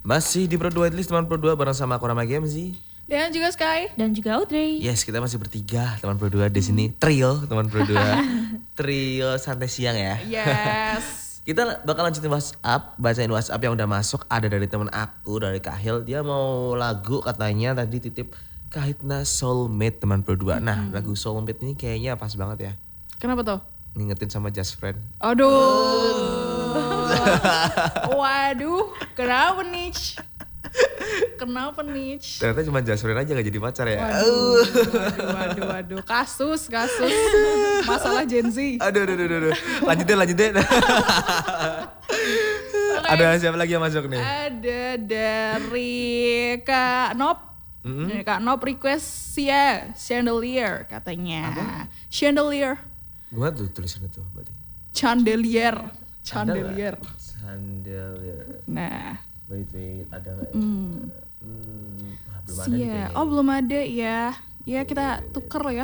Masih di Pro 2 List teman Pro 2 bareng sama aku Rama Gemzi. Dan juga Sky. Dan juga Audrey. Yes, kita masih bertiga teman Pro 2 di sini. Trio teman Pro 2. Trio santai siang ya. Yes. Kita bakal lanjutin WhatsApp, bacain WhatsApp yang udah masuk. Ada dari teman aku, dari Kahil. Dia mau lagu katanya tadi titip Kahitna Soulmate teman Pro 2. Nah, lagu Soulmate ini kayaknya pas banget ya. Kenapa tuh? Ngingetin sama Just Friend. Aduh. Waduh, kenapa nih? Kenapa nih? Ternyata cuma Just Friend aja gak jadi pacar ya. Waduh. Kasus. Masalah Gen Z. Aduh. Lanjutin. Ada siapa lagi yang masuk nih? Ada dari Kak Nop. Kak Nop request ya chandelier katanya. Apa? Chandelier. Gimana tuh tulisannya tuh berarti? Chandelier. Nah. Wait, ada gak ya? Belum ada nih kayaknya. Oh belum ada ya. Ya kita tuker ya.